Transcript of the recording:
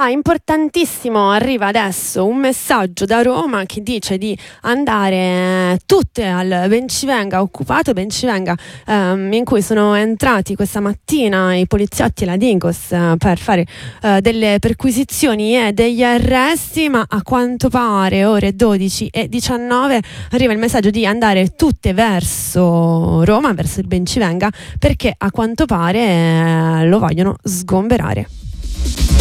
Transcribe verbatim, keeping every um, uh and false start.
Ah, importantissimo, arriva adesso un messaggio da Roma che dice di andare tutte al Bencivenga occupato, Bencivenga ehm, in cui sono entrati questa mattina i poliziotti e la Digos eh, per fare eh, delle perquisizioni e degli arresti, ma a quanto pare ore dodici e diciannove arriva il messaggio di andare tutte verso Roma, verso il Bencivenga, perché a quanto pare eh, lo vogliono sgomberare.